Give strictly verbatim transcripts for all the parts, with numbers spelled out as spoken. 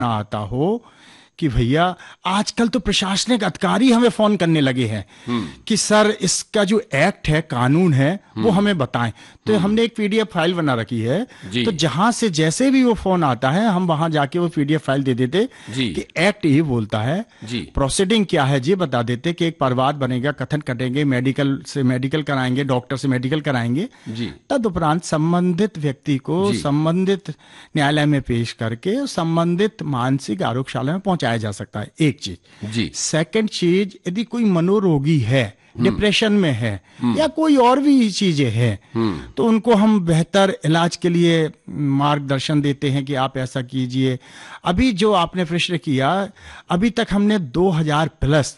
आता हो कि भैया आजकल तो प्रशासनिक अधिकारी हमें फोन करने लगे हैं कि सर इसका जो एक्ट है, कानून है, वो हमें बताएं। तो हमने एक पीडीएफ फाइल बना रखी है, तो जहां से जैसे भी वो फोन आता है हम वहां जाके वो पीडीएफ फाइल दे देते कि एक्ट ये बोलता है, प्रोसीडिंग क्या है ये बता देते कि एक परिवार बनेगा, कथन कटेंगे, मेडिकल से मेडिकल कराएंगे, डॉक्टर से मेडिकल कराएंगे, तदुपरांत संबंधित व्यक्ति को संबंधित न्यायालय में पेश करके संबंधित मानसिक आरोग्यशाला में पहुंचाया जा सकता है। एक चीज जी। सेकंड चीज, यदि कोई मनोरोगी है, डिप्रेशन में है या कोई और भी चीजें हैं, तो उनको हम बेहतर इलाज के लिए मार्गदर्शन देते हैं कि आप ऐसा कीजिए। अभी जो आपने प्रश्न किया, अभी तक हमने दो हज़ार प्लस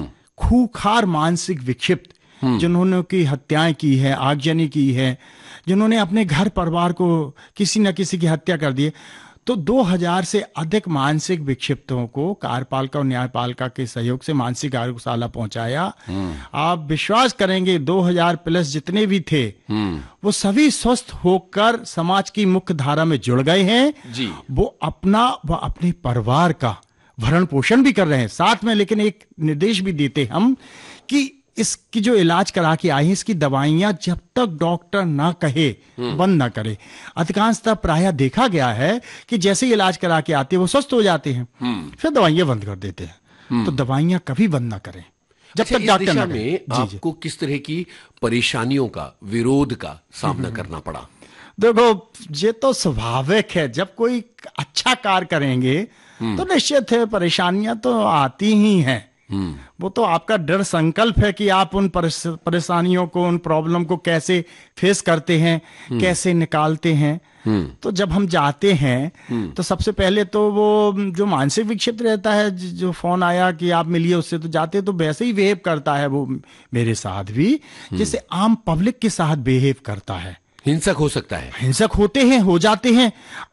खूंखार मानसिक विक्षिप्त जिन्होंने की हत्याएं की है, आगजनी की है, जिन्होंने अपने घर परिवार को किसी न किसी की हत्या कर दी, तो दो हज़ार से अधिक मानसिक विक्षिप्तों को कार्यपालिका और न्यायपालिका के सहयोग से मानसिक आरोग्यशाला पहुंचाया। आप विश्वास करेंगे दो हज़ार प्लस जितने भी थे वो सभी स्वस्थ होकर समाज की मुख्य धारा में जुड़ गए हैं जी। वो अपना व अपने परिवार का भरण पोषण भी कर रहे हैं साथ में। लेकिन एक निर्देश भी देते हम कि इसकी जो इलाज करा के आई है, इसकी दवाइयां जब तक डॉक्टर ना कहे बंद ना करे। अधिकांशतः प्रायः देखा गया है कि जैसे ही इलाज करा के आते हैं वो स्वस्थ हो जाते हैं, फिर दवाइयां बंद कर देते हैं। तो दवाइयां कभी बंद ना करें जब अच्छा, तक डॉक्टर ना में आपको किस तरह की परेशानियों का, विरोध का सामना करना पड़ा? देखो, ये तो स्वाभाविक है, जब कोई अच्छा कार्य करेंगे तो निश्चित है परेशानियां तो आती ही हैं। वो तो आपका दृढ़ संकल्प है कि आप उन परेशानियों को, उन प्रॉब्लम को कैसे फेस करते हैं, कैसे निकालते हैं। तो जब हम जाते हैं तो सबसे पहले तो वो जो मानसिक विक्षिप्त रहता है, जो फोन आया कि आप मिलिए उससे, तो जाते तो वैसे ही बिहेव करता है वो मेरे साथ भी जैसे आम पब्लिक के साथ बिहेव करता है। हिंसक हो सकता है, हिंसक होते हैं, हो जाते हैं।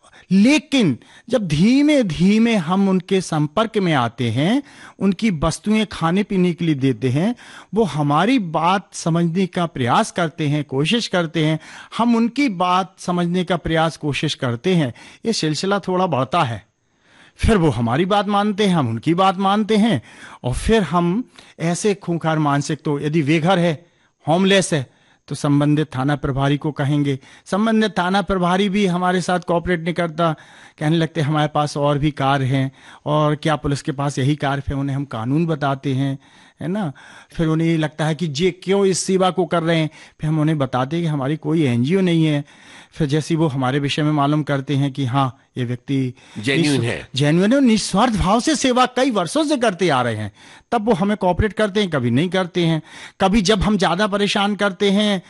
लेकिन जब धीमे धीमे हम उनके संपर्क में आते हैं, उनकी वस्तुएं खाने पीने के लिए देते हैं, वो हमारी बात समझने का प्रयास करते हैं, कोशिश करते हैं, हम उनकी बात समझने का प्रयास कोशिश करते हैं, ये सिलसिला थोड़ा बढ़ता है। फिर वो हमारी बात मानते हैं, हम उनकी बात मानते हैं, और फिर हम ऐसे खूंखार मानसिक, तो यदि बेघर है, होमलेस है, तो संबंधित थाना प्रभारी को कहेंगे। संबंधित थाना प्रभारी भी हमारे साथ कोऑपरेट नहीं करता, कहने लगते हमारे पास और भी कार्य हैं, और क्या पुलिस के पास यही कार्य है? उन्हें हम कानून बताते हैं, है ना। फिर उन्हें ये लगता है कि जे क्यों इस सेवा को कर रहे हैं, फिर हम उन्हें बताते हैं कि हमारी कोई एनजीओ नहीं है। फिर जैसे वो हमारे विषय में मालूम करते हैं कि हाँ ये व्यक्ति जेन्युइन है, जेन्युइन है, निस्वार्थ भाव से सेवा कई वर्षों से करते आ रहे हैं, तब वो हमें कोऑपरेट करते हैं, कभी नहीं करते हैं। कभी जब हम ज्यादा परेशान करते हैं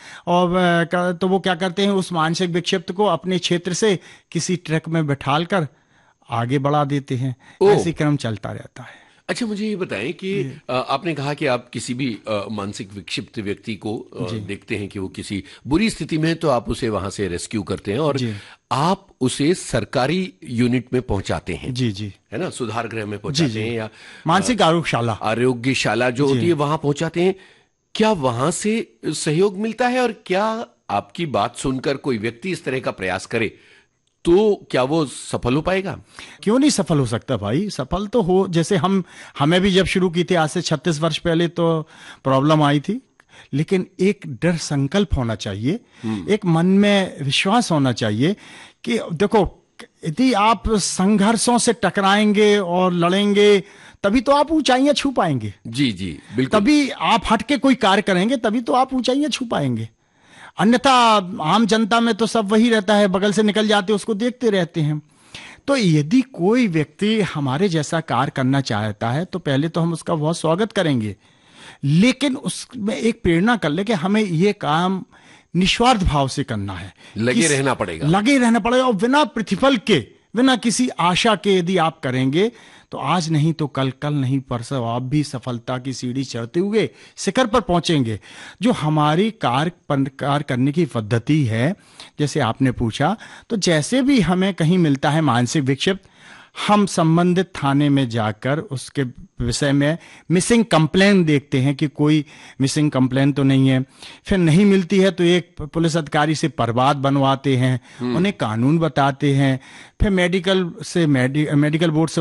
और तो वो क्या करते हैं, उस मानसिक विक्षिप्त को अपने क्षेत्र से किसी ट्रक में बैठाल कर आगे बढ़ा देते हैं। ऐसे क्रम चलता रहता है। अच्छा, मुझे ये बताएं कि आपने कहा कि आप किसी भी मानसिक विक्षिप्त व्यक्ति को देखते हैं कि वो किसी बुरी स्थिति में है, तो आप उसे वहां से रेस्क्यू करते हैं और आप उसे सरकारी यूनिट में पहुंचाते हैं। जी जी, है ना, सुधार गृह में पहुंचाते हैं या मानसिक आरोग्यशाला आरोग्यशाला जो होती है वहां पहुंचाते हैं। क्या वहां से सहयोग मिलता है, और क्या आपकी बात सुनकर कोई व्यक्ति इस तरह का प्रयास करे तो क्या वो सफल हो पाएगा? क्यों नहीं सफल हो सकता भाई, सफल तो हो। जैसे हम हमें भी जब शुरू की थी आज से छत्तीस वर्ष पहले तो प्रॉब्लम आई थी, लेकिन एक दृढ़ संकल्प होना चाहिए, एक मन में विश्वास होना चाहिए कि देखो, यदि आप संघर्षों से टकराएंगे और लड़ेंगे तभी तो आप ऊंचाइयां छू पाएंगे। जी जी बिल्कुल। तभी आप हटके कोई कार्य करेंगे तभी तो आप ऊंचाइयां छू पाएंगे। अन्यथा आम जनता में तो सब वही रहता है, बगल से निकल जाते उसको देखते रहते हैं। तो यदि कोई व्यक्ति हमारे जैसा कार्य करना चाहता है तो पहले तो हम उसका बहुत स्वागत करेंगे, लेकिन उसमें एक प्रेरणा कर ले कि हमें ये काम निस्वार्थ भाव से करना है, लगे रहना पड़ेगा, लगे रहना पड़ेगा और बिना प्रतिफल के, बिना किसी आशा के यदि आप करेंगे तो आज नहीं तो कल, कल नहीं परसों आप भी सफलता की सीढ़ी चढ़ते हुए शिखर पर पहुंचेंगे। जो हमारी कार्य कार्य करने की पद्धति है, जैसे आपने पूछा, तो जैसे भी हमें कहीं मिलता है मानसिक विक्षिप्त, हम संबंधित थाने में जाकर उसके विषय में मिसिंग कंप्लेंट देखते हैं कि कोई मिसिंग कंप्लेंट तो नहीं है। फिर नहीं मिलती है तो एक पुलिस अधिकारी से परवाद बनवाते हैं, उन्हें कानून बताते हैं। फिर मेडिकल से मेडि, मेडिकल बोर्ड से